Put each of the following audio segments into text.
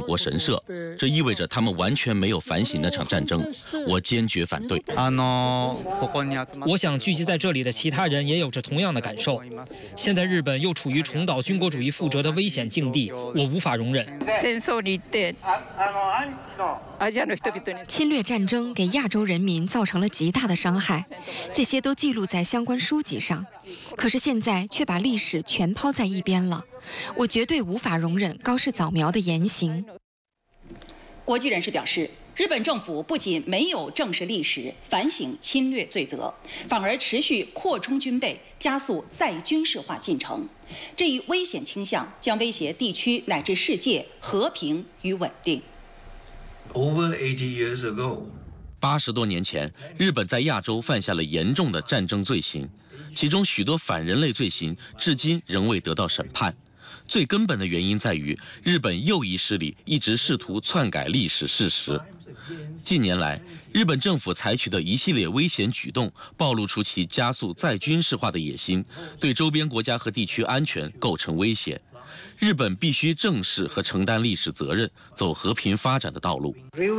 国神社，这意味着他们完全没有反省那场战争。我坚决反对。 我想聚集在这里的其他人也有着同样的感受。现在日本又处于重蹈军国主义覆辙的危险境地，我无法容忍。 侵略战争给亚洲人民造成了极大的伤害，这些都记录在相关书籍上。可是现在却把历史全抛在一边了，我绝对无法容忍高市早苗的言行。 国际人士表示，日本政府不仅没有正视历史、反省侵略罪责，反而持续扩充军备，加速再军事化进程。这一危险倾向将威胁地区乃至世界和平与稳定。 Over 80 years ago, 80多年前，日本在亚洲犯下了严重的战争罪行，其中许多反人类罪行至今仍未得到审判。最根本的原因在于，日本右翼势力一直试图篡改历史事实。近年来，日本政府采取的一系列危险举动，暴露出其加速再军事化的野心，对周边国家和地区安全构成威胁。日本必须正视和承担历史责任，走和平发展的道路。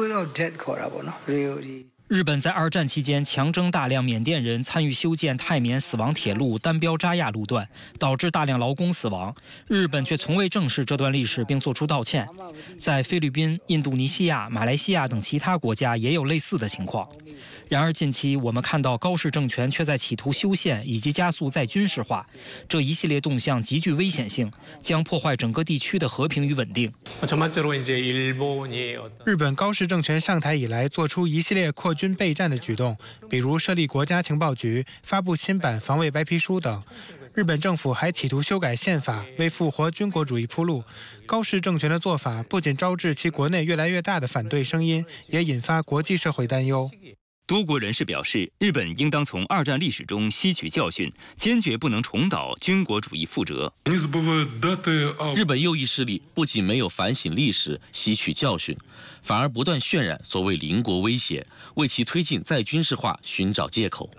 日本在2战期间强征大量缅甸人参与修建泰缅死亡铁路单标扎亚路段，导致大量劳工死亡。日本却从未正视这段历史并作出道歉。在菲律宾、印度尼西亚、马来西亚等其他国家也有类似的情况。然而近期我们看到高市政权却在企图修宪以及加速再军事化，这一系列动向极具危险性，将破坏整个地区的和平与稳定。 日本高市政权上台以来，做出一系列扩军备战的举动，比如设立国家情报局、发布新版防卫白皮书等。日本政府还企图修改宪法，为复活军国主义铺路。高市政权的做法不仅招致其国内越来越大的反对声音，也引发国际社会担忧。 多国人士表示，日本应当从2战历史中吸取教训，坚决不能重蹈军国主义覆辙。 日本右翼势力不仅没有反省历史、吸取教训，反而不断渲染所谓邻国威胁，为其推进再军事化寻找借口。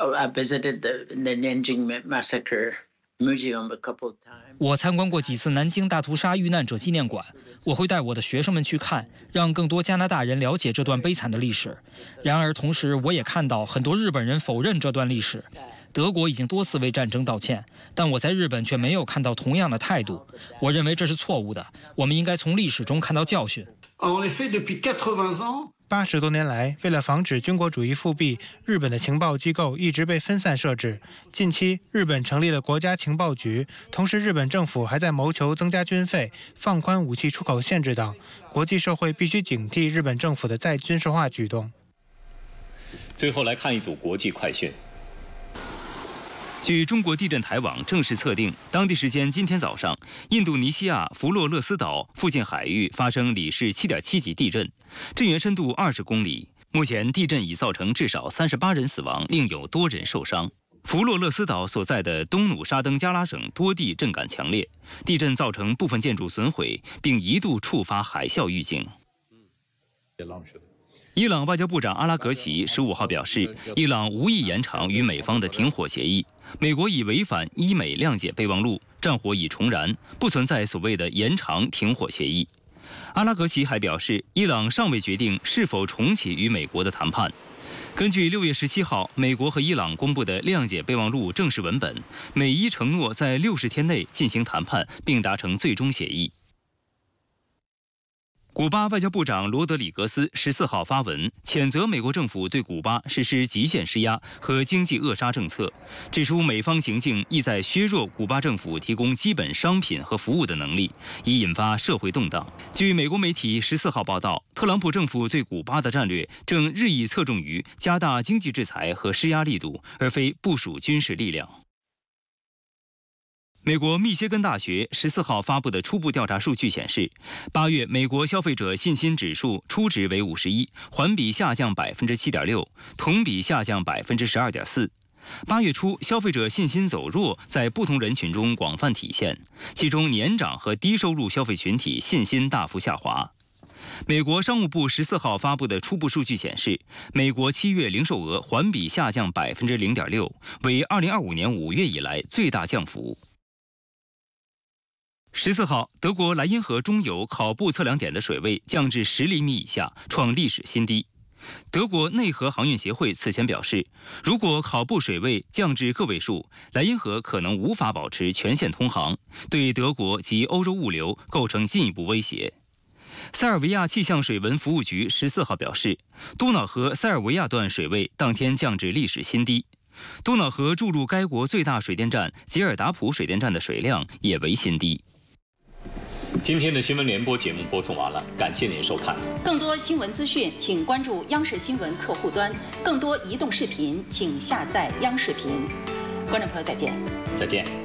我参观过几次南京大屠杀遇难者纪念馆，我会带我的学生们去看，让更多加拿大人了解这段悲惨的历史。然而同时我也看到很多日本人否认这段历史。德国已经多次为战争道歉，但我在日本却没有看到同样的态度。我认为这是错误的，我们应该从历史中看到教训。 80多年来，为了防止军国主义复辟，日本的情报机构一直被分散设置。近期，日本成立了国家情报局，同时日本政府还在谋求增加军费、放宽武器出口限制等。国际社会必须警惕日本政府的再军事化举动。 最后来看一组国际快讯。据中国地震台网正式测定，当地时间今天早上，印度尼西亚弗洛勒斯岛附近海域发生里氏 7.7 级地震，震源深度20公里。目前地震已造成至少38人死亡，另有多人受伤。弗洛勒斯岛所在的东努沙登加拉省多地震感强烈，地震造成部分建筑损毁，并一度触发海啸预警。伊朗外交部长阿拉格齐15号表示，伊朗无意延长与美方的停火协议，美国已违反伊美谅解备忘录，战火已重燃，不存在所谓的延长停火协议。阿拉格齐还表示，伊朗尚未决定是否重启与美国的谈判。根据6月17号美国和伊朗公布的谅解备忘录正式文本，美伊承诺在60天内进行谈判，并达成最终协议。古巴外交部长罗德里格斯14号发文，谴责美国政府对古巴实施极限施压和经济扼杀政策，指出美方行径意在削弱古巴政府提供基本商品和服务的能力，以引发社会动荡。据美国媒体14号报道，特朗普政府对古巴的战略正日益侧重于加大经济制裁和施压力度，而非部署军事力量。美国密歇根大学14号发布的初步调查数据显示，8月美国消费者信心指数初值为51，环比下降7.6%，同比下降12.4%。8月初，消费者信心走弱在不同人群中广泛体现，其中年长和低收入消费群体信心大幅下滑。美国商务部14号发布的初步数据显示，美国7月零售额环比下降0.6%，为2025年5月以来最大降幅。 14号，德国莱茵河中游考布测量点的水位降至10厘米以下，创历史新低。德国内河航运协会此前表示，如果考布水位降至个位数，莱茵河可能无法保持全线通航，对德国及欧洲物流构成进一步威胁。塞尔维亚气象水文服务局14号表示，多瑙河塞尔维亚段水位当天降至历史新低。多瑙河注入该国最大水电站杰尔达普水电站的水量也为新低。 今天的新闻联播节目播送完了，感谢您收看。 更多新闻资讯，请关注央视新闻客户端；更多移动视频，请下载央视频。观众朋友，再见。 再见。